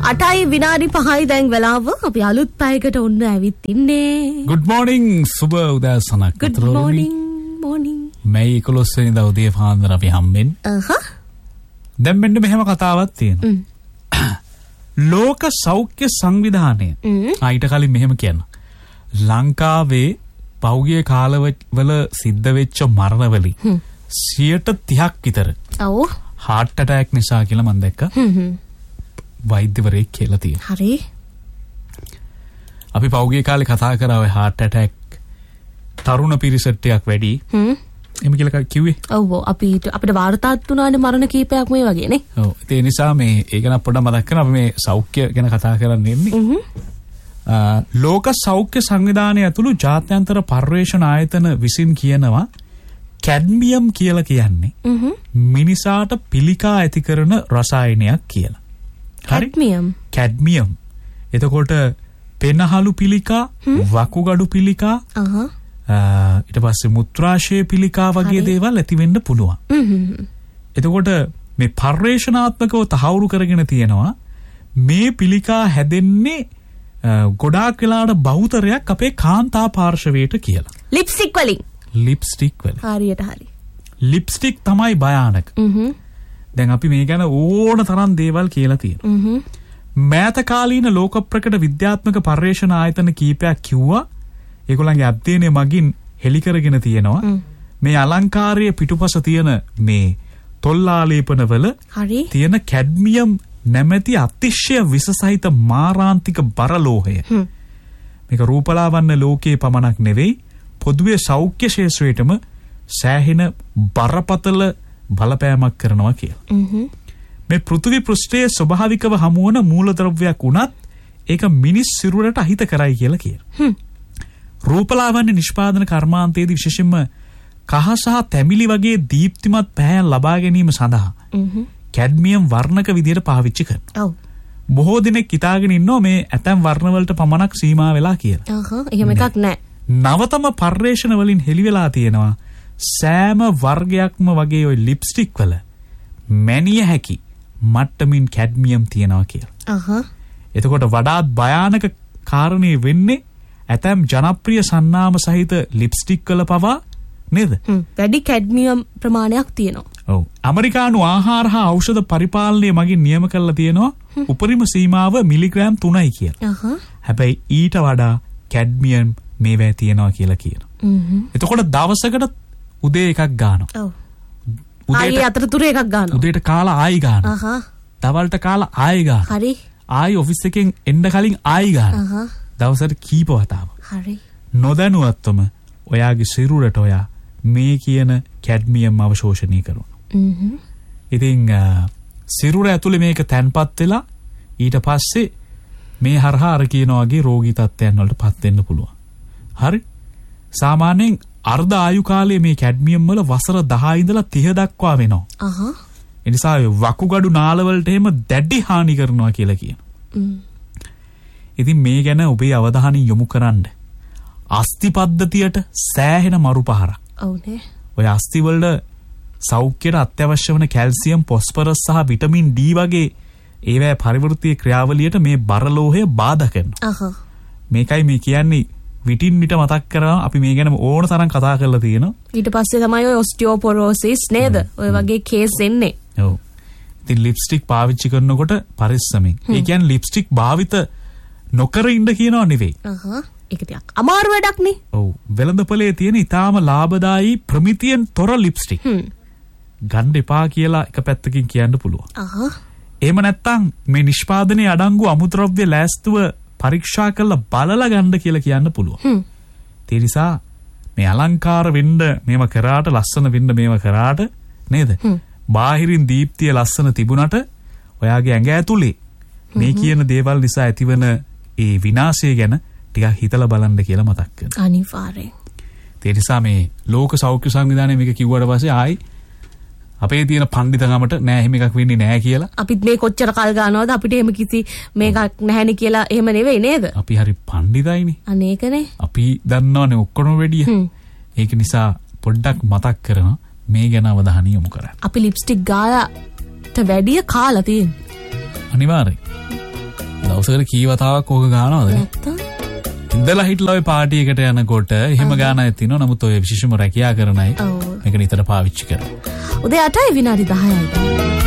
8යි විනාඩි 5යි දැන් වෙලාව. අපි අලුත් පැයකට ඔන්න ඇවිත් ඉන්නේ. Good morning සුබ උදෑසනක්. Good morning morning. මේ 11 වෙනිදා උදේ පාන්දර අපි හම්බෙන්නේ. දැන් මෙන්න මෙහෙම කතාවක් තියෙනවා. ලෝක සෞඛ්‍ය සංවිධානය ඊට කලින් මෙහෙම කියනවා. ලංකාවේ පෞගිය කාලවල සිද්ධ වෙච්ච මරණවලින් 30% විතර heart attack නිසා කියලා මම දැක්කා. වෛද්‍යවරයෙක් කියලා තියෙනවා. හරි. අපි පෞගිය කාලේ කතා කරා ඔය heart attack තරුණ පිරිසට ටිකක් වැඩි. එහෙම කියලා කිව්වේ. ඔව් අපිට වාර්තාත් වුණානේ මරණ කීපයක් මේ වගේ නේ. ඔව් ඒ නිසා මේ ඒක නම් පොඩ්ඩක් මතක් කරගන්න අපි මේ සෞඛ්‍ය ගැන කතා කරන්න ඉන්නේ. ලෝක සෞඛ්‍ය සංවිධානය ඇතුළු ජාත්‍යන්තර පර්යේෂණ ආයතන විසින් කියනවා කැඩ්මියම් කියලා කියන්නේ මිනිසාට පිළිකා ඇති කරන රසායනයක් කියලා. කැඩ්මියම්. එතකොට පෙනහළු පිළිකා, වකුගඩු පිළිකා, ඊට පස්සේ මුත්‍රාශය පිළිකා වගේ දේවල් ඇති වෙන්න පුළුවන්. එතකොට මේ පර්යේෂණාත්මකව තහවුරු කරගෙන තියෙනවා මේ පිළිකා හැදෙන්නේ ගොඩාක් වෙලාවට බහුතරයක් අපේ කාන්තා පාර්ශවයට කියලා. ලිප්ස්ටික් වලින්. හරියට හරි. ලිප්ස්ටික් තමයි භයානක. දැන් අපි මේ ගැන ඕන තරම් දේවල් කියලා තියෙනවා. මෑත කාලීන ලෝක ප්‍රකට විද්‍යාත්මක පර්යේෂණ ආයතන කීපයක් කිව්වා ඒගොල්ලන්ගේ අධ්‍යයනය මගින් හෙළි කරගෙන තියෙනවා මේ අලංකාරයේ පිටුපස තියෙන මේ තොල්ආලේපනවල තියෙන කැඩ්මියම් නැමැති අතිශය විසසහිත මාරාන්තික බරලෝහය. මේක රූපලාවන්‍ය ලෝකයේ පමණක් නෙවෙයි පොදුවේ සෞඛ්‍ය ශාස්ත්‍රයේටම සෑහෙන බරපතල බලපෑමක් කරනවා කියලා. මේ පෘථිවි පෘෂ්ඨයේ ස්වභාවිකව හමුවන මූලද්‍රව්‍යයක් වුණත් ඒක මිනිස් සිරුරට අහිත කරයි කියලා කියනවා. රූපලාවන්‍ය නිෂ්පාදන කර්මාන්තයේදී විශේෂයෙන්ම කහ සහ තැඹිලි වගේ දීප්තිමත් පැහැයන් ලබා ගැනීම සඳහා කැඩ්මියම් වර්ණක විදියට පාවිච්චි කරනවා. බොහෝ දෙනෙක් හිතාගෙන ඉන්නවා මේ ඇතැම් වර්ණ වලට පමණක් සීමා වෙලා කියලා. එහෙම එකක් නැහැ. නවතම පර්යේෂණ වලින් හෙළි වෙලා තියෙනවා සෑම වර්ගයක්ම වගේ ওই ලිප්ස්ටික් වල මැනිය හැකි මට්ටමින් කැඩ්මියම් තියෙනවා කියලා. එතකොට වඩාත් භයානක කාරණේ වෙන්නේ ඇතැම් ජනප්‍රිය සන්නාම සහිත ලිප්ස්ටික් වල පවා නේද? වැඩි කැඩ්මියම් ප්‍රමාණයක් තියෙනවා. ඔව්. ඇමරිකානු ආහාර හා ඖෂධ පරිපාලනය මගින් නියම කරලා තියෙනවා උපරිම සීමාව මිලිග්‍රෑම් 3යි කියලා. හැබැයි ඊට වඩා කැඩ්මියම් මේවා තියෙනවා කියලා කියනවා. එතකොට දවසකට උදේ එකක් ගන්නවා. ඔව්. උදේට අතරතුර එකක් ගන්නවා. උදේට කාලා ආයි ගන්නවා. දවල්ට කාලා ආයි ගන්නවා. හරි. ආයි ඔෆිස් එකෙන් එන්න කලින් ආයි ගන්නවා. දවසට කීප වතාවක්. හරි. නොදැනුවත්වම ඔයාගේ සිරුරට ඔයා මේ කියන කැඩ්මියම් අවශෝෂණය කරනවා. ඉතින් සිරුර ඇතුලේ මේක තැන්පත් වෙලා ඊට පස්සේ මේ හරහා අර කියන වගේ රෝගී තත්ත්වයන් වලට පත් වෙන්න පුළුවන්. හරි. සාමාන්‍යයෙන් අර්ධ ආයු කාලයේ මේ කැඩ්මියම් වල වසර 10 ඉඳලා 30 දක්වා වෙනවා. ඒ නිසා වකුගඩු නාල වලට එහෙම දැඩි හානි කරනවා කියලා කියනවා. ඉතින් මේ ගැන ඔබේ අවධානය යොමු කරන්න. අස්ථි පද්ධතියට සෑහෙන මරු පහරක්. ඔව්නේ. ඔය අස්ථි වල සෞඛ්‍යයට අත්‍යවශ්‍ය වන කැල්සියම්, ෆොස්ෆරස් සහ විටමින් D වගේ ඒවැ පරිවෘත්තීය ක්‍රියාවලියට මේ බරලෝහය බාධා කරනවා. මේකයි මේ කියන්නේ විටින් විට මතක් කරනවා අපි මේ ගැන ඕන තරම් කතා කරලා තියෙනවා. ඊට පස්සේ තමයි ඔය ඔස්ටියෝපොරෝසිස් නේද? ඔය වගේ කේස් එන්නේ. ඔව්. ඉතින් ලිප්ස්ටික් පාවිච්චි කරනකොට පරිස්සමෙන්. ඒ කියන්නේ ලිප්ස්ටික් භාවිත නොකර ඉන්න කියනවා නෙවෙයි. ඒක ටිකක් අමාරු වැඩක් නේ. ඔව්. වෙළඳපොලේ තියෙන ඊටාම ලාභදායී ප්‍රමිතියෙන් තොර ලිප්ස්ටික්. ගන්න එපා කියලා එක පැත්තකින් කියන්න පුළුවන්. එහෙම නැත්නම් මේ නිෂ්පාදනයේ අඩංගු අමුද්‍රව්‍ය ලෑස්තුව පරීක්ෂා කරලා බලලා ගන්න කියලා කියන්න පුළුවන්. ඒ නිසා මේ අලංකාර වෙන්න මේව කරාට ලස්සන වෙන්න මේව කරාට නේද? බාහිරින් දීප්තිය ලස්සන තිබුණට ඔයාගේ ඇඟ ඇතුලේ මේ කියන දේවල් නිසා ඇතිවන ඒ විනාශය ගැන ටිකක් හිතලා බලන්න කියලා මතක් කරනවා. අනිවාර්යෙන්. ඒ නිසා මේ ලෝක සෞඛ්‍ය සංවිධානය මේක කිව්වට පස්සේ ආයි අපේ තියෙන පඬිතකමට නෑ එහෙම එකක් වෙන්නේ නෑ කියලා. අපිත් මේ කොච්චර කල් ගන්නවද අපිට එහෙම කිසි මේකක් නැහැනේ කියලා එහෙම නෙවෙයි නේද? අපි හරි පඬිතයිනේ. අනේකනේ. අපි දන්නවනේ ඔක්කොම වැඩිය. ඒක නිසා පොඩ්ඩක් මතක් කරනවා මේ ගැන අවධානය යොමු කරන්න. අපි ලිප්ස්ටික් ගාලාට වැඩිය කාලා තියෙනවා. අනිවාර්යෙන්. දවසකට කී වතාවක් ඕක ගන්නවද? නැත්තම් ඉඳලා හිටලා ඔය පාටි එකට යනකොට එහෙම ගානක් තියෙනවා. නමුත් ඔය විශේෂම රැකියා කරන අය මේක නිතර පාවිච්චි කරනවා. උදේ 8යි විනාඩි 10යි.